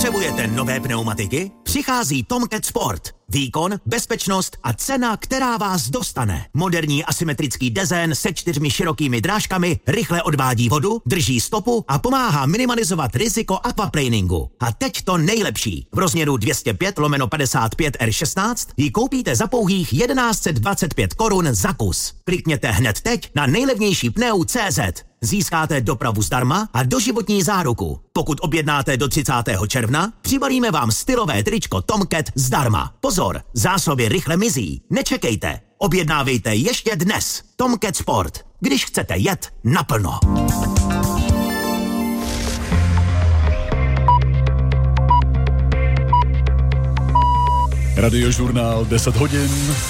Potřebujete nové pneumatiky? Přichází Tomcat Sport. Výkon, bezpečnost a cena, která vás dostane. Moderní asymetrický dezén se 4 širokými drážkami rychle odvádí vodu, drží stopu a pomáhá minimalizovat riziko aquaplaningu. A teď to nejlepší. V rozměru 205/55 R16 ji koupíte za pouhých 1125 korun za kus. Klikněte hned teď na nejlevnější pneu.cz. Získáte dopravu zdarma a doživotní záruku. Pokud objednáte do 30. června, přibalíme vám stylové tričko Tomcat zdarma. Pozor, zásoby rychle mizí. Nečekejte. Objednávejte ještě dnes. Tomcat Sport. Když chcete jet naplno. Radiožurnál 10 hodin.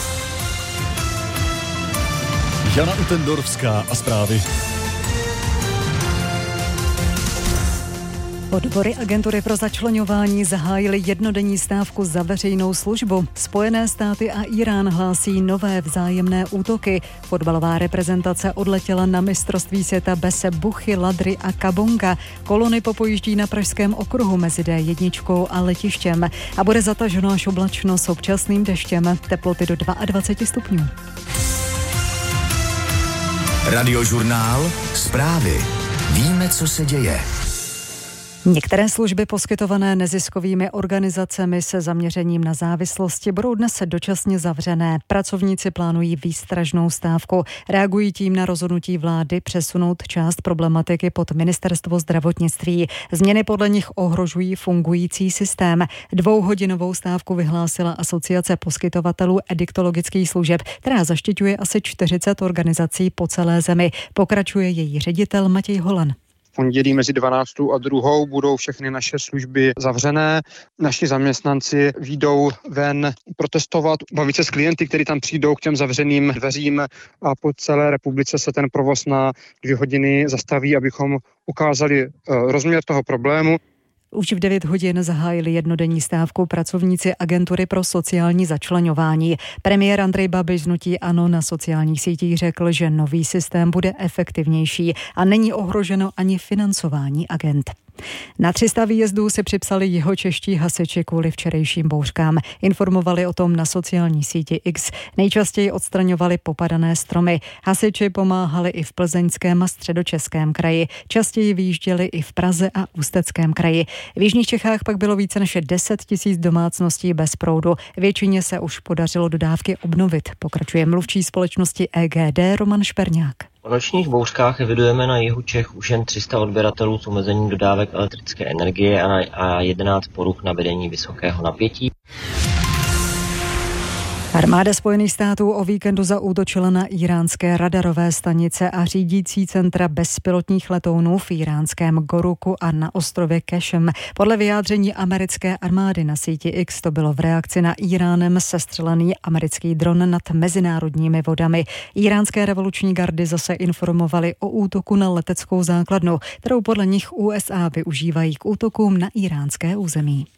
Jana Utendorská a zprávy. Odbory agentury pro začleňování zahájily jednodenní stávku za veřejnou službu. Spojené státy a Irán hlásí nové vzájemné útoky. Fotbalová reprezentace odletěla na mistrovství světa bez Buchy, Ladry a Kabonga. Kolony popojíždí na Pražském okruhu mezi D1 a letištěm a bude zataženo až oblačno s občasným deštěm. Teploty do 22 stupňů. Radiožurnál, zprávy. Víme, co se děje. Některé služby poskytované neziskovými organizacemi se zaměřením na závislosti budou dnes dočasně zavřené. Pracovníci plánují výstražnou stávku. Reagují tím na rozhodnutí vlády přesunout část problematiky pod Ministerstvo zdravotnictví. Změny podle nich ohrožují fungující systém. 2hodinovou stávku vyhlásila Asociace poskytovatelů ediktologických služeb, která zaštiťuje asi 40 organizací po celé zemi. Pokračuje její ředitel Matěj Holan. Pondělí mezi 12. a 2. budou všechny naše služby zavřené. Naši zaměstnanci vyjdou ven protestovat, bavit se s klienty, kteří tam přijdou k těm zavřeným dveřím a po celé republice se ten provoz na 2 hodiny zastaví, abychom ukázali rozměr toho problému. Už v 9 hodin zahájili jednodenní stávku pracovníci agentury pro sociální začleňování. Premiér Andrej Babiš z hnutí ANO na sociálních sítích řekl, že nový systém bude efektivnější a není ohroženo ani financování agent. Na 300 výjezdů si připsali jihočeští hasiči kvůli včerejším bouřkám. Informovali o tom na sociální síti X. Nejčastěji odstraňovali popadané stromy. Hasiči pomáhali i v Plzeňském a Středočeském kraji. Častěji vyjížděli i v Praze a Ústeckém kraji. V jižních Čechách pak bylo více než 10 000 domácností bez proudu. Většině se už podařilo dodávky obnovit. Pokračuje mluvčí společnosti EGD Roman Šperňák. Po nočních bouřkách evidujeme na jihu Čech už jen 300 odběratelů s omezením dodávek elektrické energie a 11 poruch na vedení vysokého napětí. Armáda Spojených států o víkendu zaútočila na iránské radarové stanice a řídící centra bezpilotních letounů v iránském Goruku a na ostrově Kešem. Podle vyjádření americké armády na síti X to bylo v reakci na Iránem sestřelený americký dron nad mezinárodními vodami. Iránské revoluční gardy zase informovali o útoku na leteckou základnu, kterou podle nich USA využívají k útokům na iránské území.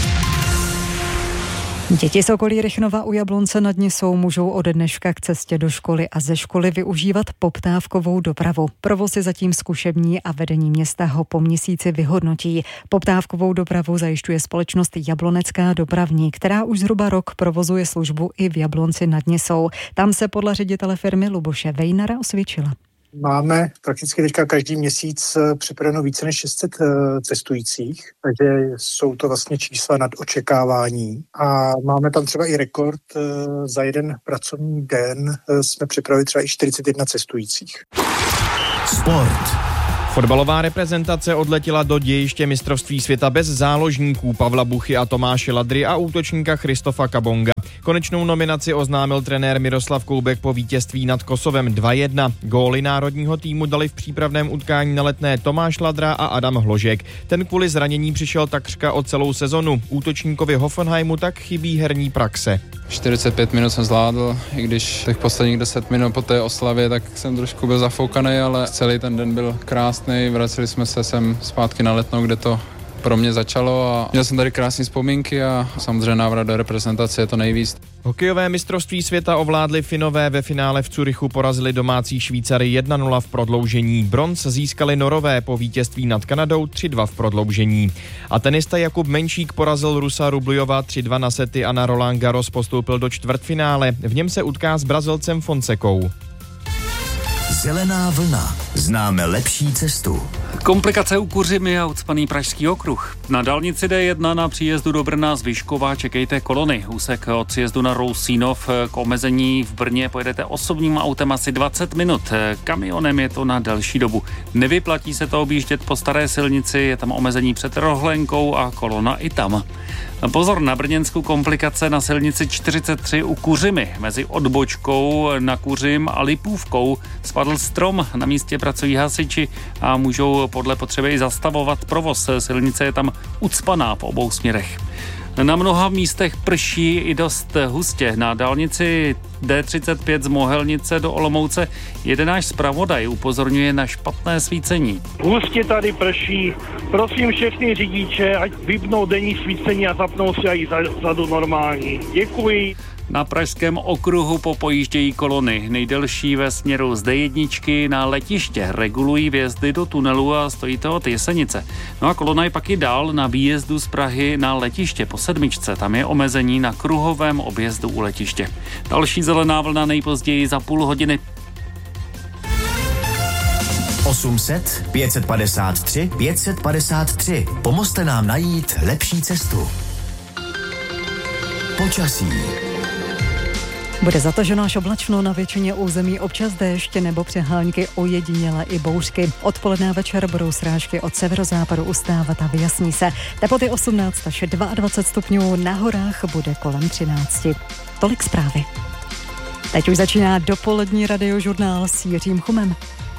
Děti z okolí Rychnova u Jablonce nad Nisou můžou ode dneška k cestě do školy a ze školy využívat poptávkovou dopravu. Provoz je zatím zkušební a vedení města ho po měsíci vyhodnotí. Poptávkovou dopravu zajišťuje společnost Jablonecká dopravní, která už zhruba rok provozuje službu i v Jablonci nad Nisou. Tam se podle ředitele firmy Luboše Vejnara osvědčila. Máme prakticky teďka každý měsíc připraveno více než 600 cestujících, takže jsou to vlastně čísla nad očekávání. A máme tam třeba i rekord, za jeden pracovní den jsme připravili třeba i 41 cestujících. Sport. Fotbalová reprezentace odletěla do dějiště mistrovství světa bez záložníků Pavla Buchy a Tomáše Ladry a útočníka Christofa Kabonga. Konečnou nominaci oznámil trenér Miroslav Koubek po vítězství nad Kosovem 2-1. Góly národního týmu dali v přípravném utkání na Letné Tomáš Ladra a Adam Hložek. Ten kvůli zranění přišel takřka o celou sezonu. Útočníkovi Hoffenheimu tak chybí herní praxe. 45 minut jsem zvládl, i když těch posledních 10 minut po té oslavě, tak jsem trošku byl zafoukaný, ale celý ten den byl krásný. Vraceli jsme se sem zpátky na Letnou, kde to pro mě začalo a měl jsem tady krásné vzpomínky a samozřejmě návrat do reprezentace je to nejvíc. Hokejové mistrovství světa ovládli Finové, ve finále v Curychu porazili domácí Švýcary 1-0 v prodloužení. Bronz získali Norové po vítězství nad Kanadou 3-2 v prodloužení. A tenista Jakub Menšík porazil Rusa Rubliova 3-2 na sety a na Roland Garros postoupil do čtvrtfinále. V něm se utká s Brazilcem Fonsecou. Zelená vlna. Známe lepší cestu. Komplikace u Kuřimy a ucpaný Pražský okruh. Na dálnici D1 na příjezdu do Brna z Vyškova čekejte kolony. Úsek od sjezdu na Rousínov k omezení v Brně pojedete osobním autem asi 20 minut. Kamionem je to na delší dobu. Nevyplatí se to objíždět po staré silnici, je tam omezení před Rohlenkou a kolona i tam. Pozor na brněnskou komplikace na silnici 43 u Kuřimy. Mezi odbočkou na Kuřim a Lipůvkou spadl strom. Na místě pracují hasiči a můžou podle potřeby i zastavovat provoz. Silnice je tam ucpaná v obou směrech. Na mnoha místech prší i dost hustě. Na dálnici D35 z Mohelnice do Olomouce jeden náš zpravodaj upozorňuje na špatné svícení. Hustě tady prší. Prosím všechny řidiče, ať vypnou denní svícení a zapnou si i zadu normální. Děkuji. Na Pražském okruhu popojíždějí kolony. Nejdelší ve směru z D1 na letiště. Regulují vjezdy do tunelu a stojí to od Jesenice. No a kolona je pak i dál na výjezdu z Prahy na letiště po 7. Tam je omezení na kruhovém objezdu u letiště. Další zelená vlna nejpozději za půl hodiny. 800 553 553. Pomozte nám najít lepší cestu. Počasí. Bude zataženo až oblačno, na většině území občas déšť nebo přehánky, ojediněle i bouřky. Odpoledne a večer budou srážky od severozápadu ustávat a vyjasní se. Teploty 18 až 22 stupňů, na horách bude kolem 13. Tolik zprávy. Teď už začíná dopolední radiožurnál s Jiřím Chumem.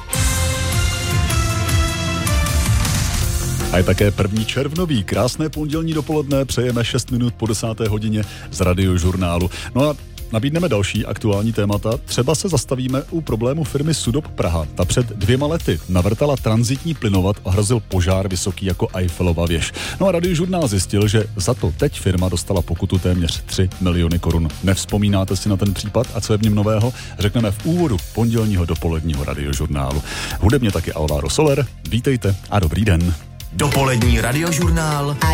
A je také 1. červnový. Krásné pondělní dopoledne přejeme 6 minut po 10. hodině z radiožurnálu. No a nabídneme další aktuální témata. Třeba se zastavíme u problému firmy Sudop Praha. Ta před 2 lety navrtala tranzitní plynovod a hrozil požár vysoký jako Eiffelova věž. No a radiožurnál zjistil, že za to teď firma dostala pokutu téměř 3 miliony korun. Nevzpomínáte si na ten případ a co je v něm nového? Řekneme v úvodu pondělního dopoledního radiožurnálu. Hudebně taky Alvaro Soler. Vítejte a dobrý den. Dopolední radiožurnál